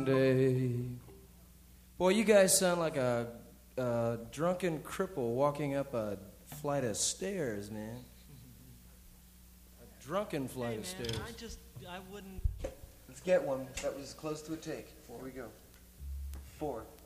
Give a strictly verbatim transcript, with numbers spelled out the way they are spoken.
Day. Boy, you guys sound like a, a drunken cripple walking up a flight of stairs, man. A drunken flight Hey, of man, stairs. I just, I wouldn't. Let's get one that was close to a take. Here we go. Four.